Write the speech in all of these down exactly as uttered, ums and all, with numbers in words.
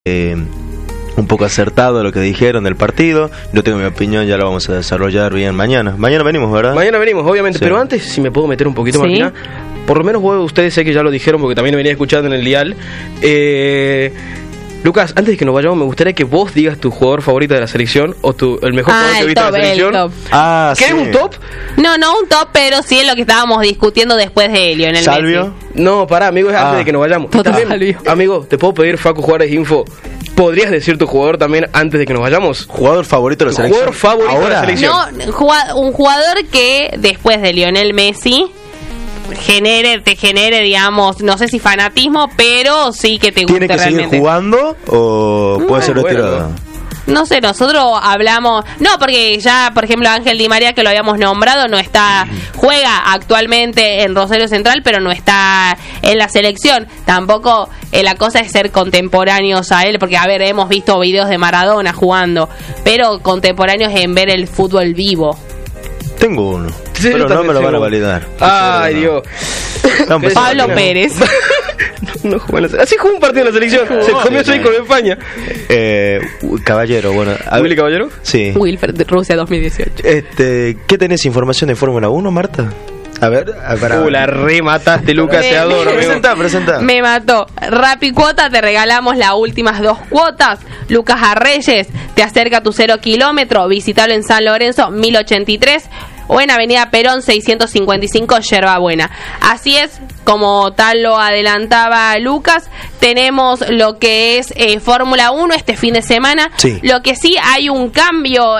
Eh, un poco acertado lo que dijeron del partido. Yo tengo mi opinión, ya lo vamos a desarrollar bien mañana. Mañana venimos, ¿verdad? Mañana venimos, obviamente, sí. Pero antes, si me puedo meter un poquito, ¿sí? Martina, por lo menos vos, ustedes sé que ya lo dijeron porque también venía escuchando en el dial. Eh... Lucas, antes de que nos vayamos, me gustaría que vos digas tu jugador favorito de la selección o tu, el mejor ah, jugador que viste de la selección. Top. Ah, ¿Querés sí. un top? No, no un top, pero sí es lo que estábamos discutiendo después de Lionel ¿Salvio? Messi. No, pará, amigo, es ah. antes de que nos vayamos. Total. También, amigo, te puedo pedir, Facu Juárez Info, ¿podrías decir tu jugador también antes de que nos vayamos? ¿Jugador favorito de la selección? ¿Jugador favorito ¿Ahora? de la selección? No, un jugador que después de Lionel Messi genere, te genere, digamos, no sé si fanatismo, pero sí que te guste realmente. ¿Tiene que realmente. seguir jugando o puede No, ser retirado? bueno, No sé, nosotros hablamos... No, porque ya, por ejemplo, Ángel Di María, que lo habíamos nombrado, no está... Juega actualmente en Rosario Central, pero no está en la selección. Tampoco eh, la cosa es ser contemporáneos a él, porque, a ver, hemos visto videos de Maradona jugando, pero contemporáneos en ver el fútbol vivo. Tengo uno, Sí, pero no me lo van a uno. validar. Ay, Dios. No, pues, Pablo no. Pérez. No, jugó en la se- Así jugó un partido en la selección. Se comió Sí, seis sí. con España. Eh, Caballero, bueno. a ver- ¿Willy Caballero? Sí. Wilfred de Rusia dos mil dieciocho. Este, ¿qué tenés información de Fórmula uno, Marta? A ver, a- para... Uh, la remataste, Lucas, te Me- adoro, amigo. Presenta, presenta. Me mató. Rappi Cuota, te regalamos las últimas dos cuotas. Lucas Arreyes, te acerca a tu cero kilómetro. Visitalo en San Lorenzo, mil ochenta y tres. O en Avenida Perón, seiscientos cincuenta y cinco, Yerba Buena. Así es, como tal lo adelantaba Lucas, tenemos lo que es eh, Fórmula uno este fin de semana. Sí. Lo que sí hay un cambio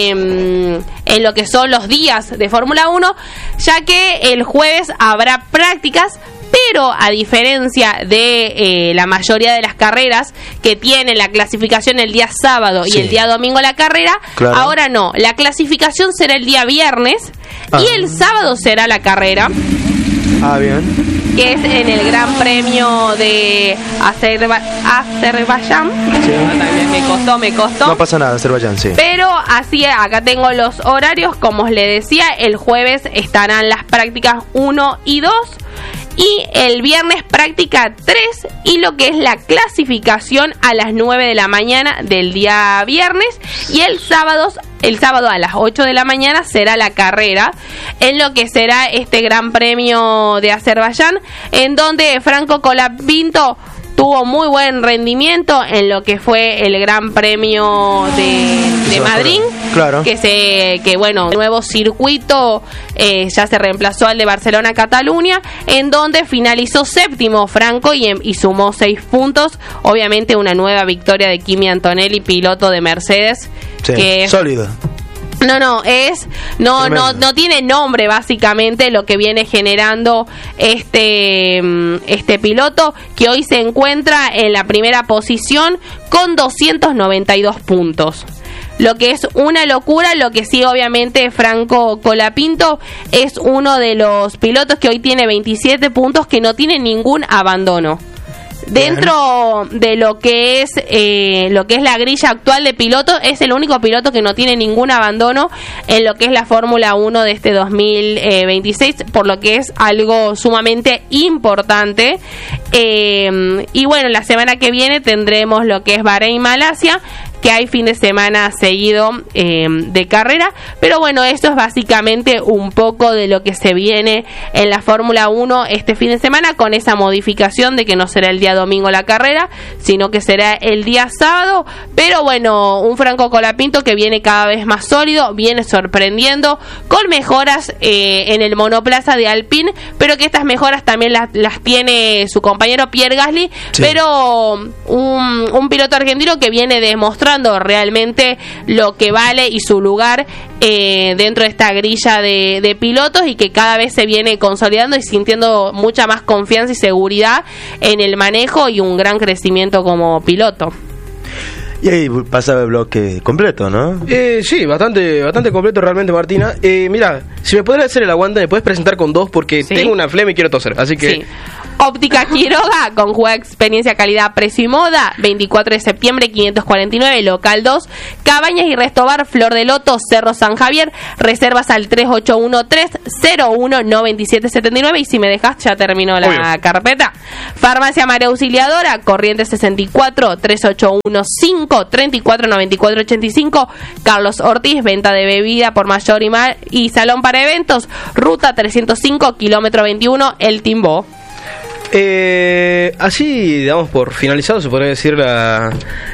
eh, en lo que son los días de Fórmula uno, ya que el jueves habrá prácticas, pero a diferencia de eh, la mayoría de las carreras que tienen la clasificación el día sábado Sí. y el día domingo la carrera, Claro. ahora no, la clasificación será el día viernes Ah. y el sábado será la carrera, Ah, bien. que es en el Gran Premio de Azerba- Azerbaiyán. Sí. También me costó, me costó. No pasa nada, Azerbaiyán, sí. Pero así, acá tengo los horarios, como os le decía, el jueves estarán las prácticas uno y dos, y el viernes práctica tres, y lo que es la clasificación a las nueve de la mañana del día viernes, y el sábado, el sábado a las ocho de la mañana será la carrera, en lo que será este Gran Premio de Azerbaiyán, en donde Franco Colapinto tuvo muy buen rendimiento en lo que fue el Gran Premio de, de Madrid, Claro. que se que bueno, el nuevo circuito eh, ya se reemplazó al de Barcelona-Cataluña, en donde finalizó séptimo Franco y, y sumó seis puntos. Obviamente una nueva victoria de Kimi Antonelli, piloto de Mercedes, Sí. que es Sólido. no, no, es no Tremendo. no no tiene nombre básicamente lo que viene generando este mm, este piloto, que hoy se encuentra en la primera posición con doscientos noventa y dos puntos. Lo que es una locura. Lo que sí, obviamente, Franco Colapinto es uno de los pilotos que hoy tiene veintisiete puntos, que no tiene ningún abandono. Dentro de lo que es eh, lo que es la grilla actual de pilotos, es el único piloto que no tiene ningún abandono en lo que es la Fórmula uno de este dos mil veintiséis, por lo que es algo sumamente importante. Eh, y bueno, la semana que viene tendremos lo que es Bahrein, Malasia, que hay fin de semana seguido eh, de carrera, pero bueno, esto es básicamente un poco de lo que se viene en la Fórmula uno este fin de semana, con esa modificación de que no será el día domingo la carrera, sino que será el día sábado. Pero bueno, un Franco Colapinto que viene cada vez más sólido, viene sorprendiendo con mejoras eh, en el monoplaza de Alpine, pero que estas mejoras también las, las tiene su compañero Pierre Gasly, Sí. pero un, un piloto argentino que viene demostrando realmente lo que vale y su lugar eh, dentro de esta grilla de, de pilotos, y que cada vez se viene consolidando y sintiendo mucha más confianza y seguridad en el manejo, y un gran crecimiento como piloto. Y ahí pasaba el bloque completo, ¿no? Eh, sí, bastante bastante completo realmente, Martina. Eh, mira, si me podrías hacer el aguante, me puedes presentar con dos, porque Sí. tengo una flema y quiero toser. Así que... Sí. Óptica Quiroga, con Juega Experiencia, Calidad, Precio y Moda, veinticuatro de septiembre, quinientos cuarenta y nueve, local dos, Cabañas y Resto Bar, Flor de Loto, Cerro San Javier, reservas al tres ocho uno tres cero uno nueve siete siete nueve, y si me dejas ya terminó la Obvio. carpeta. Farmacia María Auxiliadora, Corrientes sesenta y cuatro, tres ocho uno cinco, treinta y cuatro noventa y cuatro ochenta y cinco, Carlos Ortiz, venta de bebida por mayor y, ma- y salón para eventos, ruta trescientos cinco, kilómetro veintiuno, El Timbó. Eh, así, digamos, por finalizado, se podría decir la,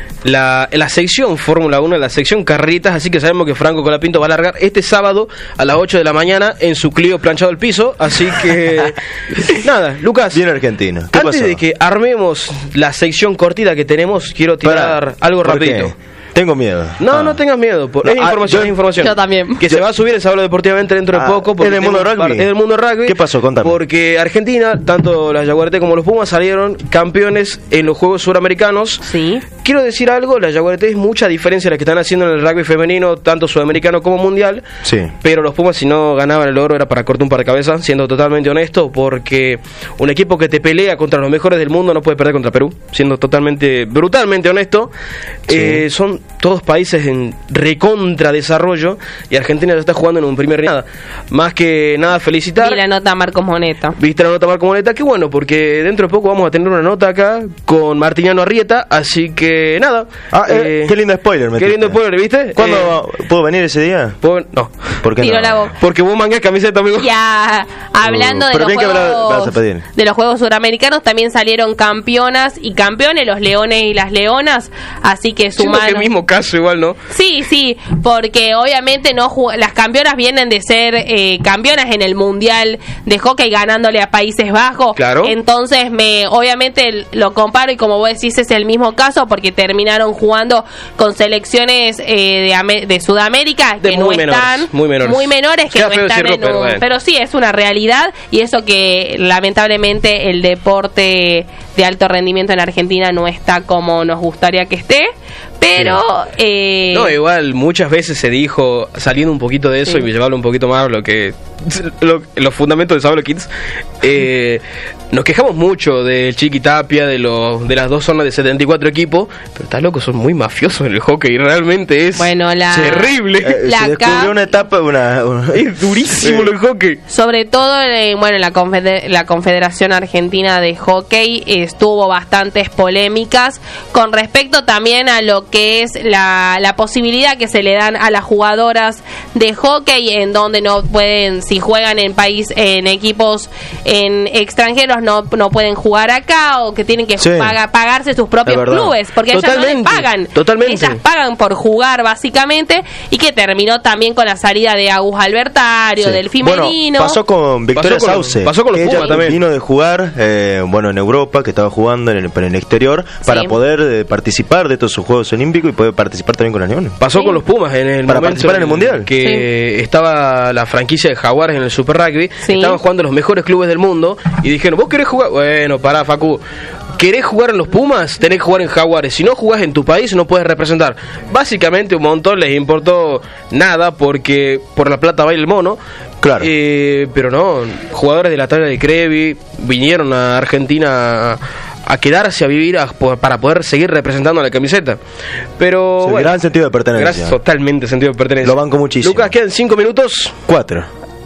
la, la sección Fórmula uno, la sección carreritas, así que sabemos que Franco Colapinto va a largar este sábado a las ocho de la mañana en su Clio planchado al piso, así que nada, Lucas, Bien argentino. ¿Qué antes pasó? de que armemos la sección cortita que tenemos, quiero tirar Pará, algo ¿por qué? rapidito. Tengo miedo. No, Ah. no tengas miedo, por- No, es ah, información, yo- es información. Yo también. Que se va a subir el sábado deportivamente dentro de Ah, poco. porque ¿en el mundo tenemos rugby? par- En el mundo rugby. ¿Qué pasó? Contame. Porque Argentina, tanto las Yaguareté como los Pumas, salieron campeones en los Juegos Suramericanos. Sí. Quiero decir algo, las Yaguareté es mucha diferencia a la que están haciendo en el rugby femenino, tanto sudamericano como mundial. Sí. Pero los Pumas, si no ganaban el oro, era para cortar un par de cabezas, siendo totalmente honesto, porque un equipo que te pelea contra los mejores del mundo no puede perder contra Perú, siendo totalmente, brutalmente honesto. Sí. Eh, son todos países en recontra desarrollo y Argentina ya está jugando en un primer nada. Más que nada, felicitar. Y la nota Marcos Moneta. Viste la nota Marco Moneta, qué bueno, porque dentro de poco vamos a tener una nota acá con Martiniano Arrieta, así que nada. Ah, eh, qué lindo spoiler, Qué metiste. lindo spoiler, ¿viste? ¿Cuándo puedo venir ese día? Eh, puedo- no, ¿Por qué Tiro no? la voz. porque vos mangués camiseta, amigo. Ya, hablando Uh, de pero los bien que habla- vas a juegos pedir. de los juegos suramericanos, también salieron campeonas y campeones, los leones y las leonas, así que Siendo que sumaron. el mismo caso igual, ¿no? Sí, sí, porque obviamente no jug- las campeonas vienen de ser eh, campeonas en el mundial de hockey ganándole a Países Bajos. Claro. Entonces me obviamente lo comparo y como vos decís es el mismo caso porque terminaron jugando con selecciones eh, de, Ame- de Sudamérica De que no muy menores, están muy menores. muy menores que Queda no feo están decirlo, en pero un- bueno. pero sí es una realidad y eso que lamentablemente el deporte de alto rendimiento en Argentina no está como nos gustaría que esté, pero eh, No, igual muchas veces se dijo, saliendo un poquito de eso Sí. y llevarlo un poquito más a lo que lo- los fundamentos de Sabelo Kids, eh, nos quejamos mucho del Chiqui Tapia, de los de las dos zonas de setenta y cuatro equipos, pero está loco, son muy mafiosos en el hockey, realmente es Bueno, la- terrible. Eh, La se descubrió Cap- una etapa, una... una- Es durísimo Sí. el hockey. sobre todo eh, bueno la, confeder- la Confederación Argentina de Hockey estuvo bastantes polémicas con respecto también a lo que es la, la posibilidad que se le dan a las jugadoras de hockey en donde no pueden, si juegan en país en equipos en extranjeros no, no pueden jugar acá o que tienen que Sí. paga- pagarse sus propios Es verdad. clubes porque ellas no les Totalmente, pagan, totalmente. ellas pagan por jugar básicamente y que terminó también con la salida de Agus Albertario, Sí. del Bueno, femenino. pasó con Victoria Pasó con- Sauce. pasó con los que Pumas ella también. vino de jugar, eh, bueno, en Europa, que estaba jugando en el, en el exterior, para Sí. poder eh, participar de estos Juegos Olímpicos y poder participar también con las Leones. Pasó Sí. con los Pumas en el Para momento participar en el Mundial. que estaba la franquicia de Jaguares en el Super Rugby, Sí. estaban jugando los mejores clubes del mundo y dijeron, ¿vos querés jugar? Bueno, pará, Facu, ¿querés jugar en los Pumas? Tenés que jugar en Jaguares. Si no jugás en tu país no puedes representar. Básicamente un montón les importó nada porque por la plata baila el mono. Claro. Eh, pero no, jugadores de la talla de Crevi vinieron a Argentina a, a quedarse a vivir a- para poder seguir representando a la camiseta. Pero Sí, bueno, gran sentido de pertenencia. gracias, totalmente sentido de pertenencia. Lo banco muchísimo. Lucas, quedan cinco minutos. Cuatro.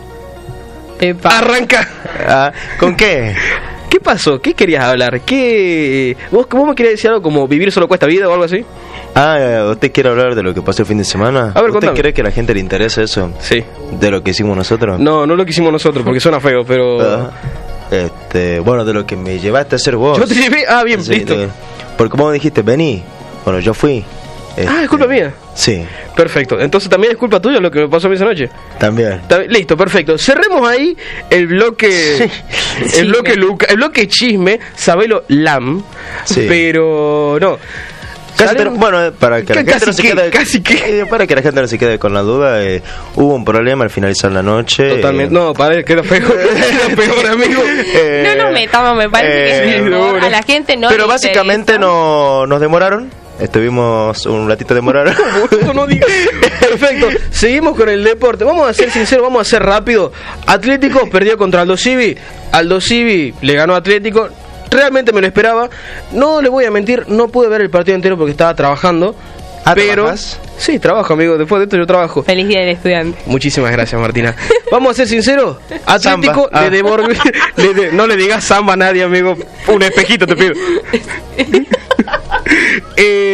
Epa. Arranca. Ah, ¿con qué? ¿Qué pasó? ¿Qué querías hablar? ¿Qué vos, vos me querías decir algo como vivir solo cuesta vida o algo así? Ah, eh, ¿usted quiere hablar de lo que pasó el fin de semana? A ver, ¿Usted contame. cree que a la gente le interesa eso? Sí. ¿De lo que hicimos nosotros? No, no lo que hicimos nosotros porque suena feo, pero Ah, este, bueno, de lo que me llevaste a hacer vos. yo te llevé. Ah, bien, Sí, listo. de- porque como dijiste, vení. Bueno, yo fui. Ah, Este, es culpa mía. Sí, Perfecto. Entonces también es culpa tuya lo que me pasó a mí esa noche. también. Está bien, listo, perfecto. Cerremos ahí el bloque el Chisme. bloque Luca, el bloque chisme, Sabelo Lam, Sí. pero no. Casi Salen- ter- bueno, eh, para que la Casi gente no se que, quede casi que. eh, para que la gente no se quede con la duda, eh, hubo un problema al finalizar la noche. Totalmente. eh, No, para que era peor, era peor, amigo. eh, No nos metamos, me parece que eh, es mejor. A la gente no Pero le básicamente interesa. no, nos demoraron estuvimos un ratito demorados. No digas. Perfecto, seguimos con el deporte. Vamos a ser sinceros, vamos a ser rápido. Atlético perdió contra Aldo Civi. Aldo Civi le ganó a Atlético. Realmente me lo esperaba. No le voy a mentir, no pude ver el partido entero porque estaba trabajando. ¿Ah, pero trabajas? Sí, trabajo, amigo. Después de esto yo trabajo. Feliz día del estudiante. Muchísimas gracias, Martina. Vamos a ser sinceros. Atlético Samba. le devolvió. le de, no le digas samba a nadie, amigo. Un espejito te pido. eh,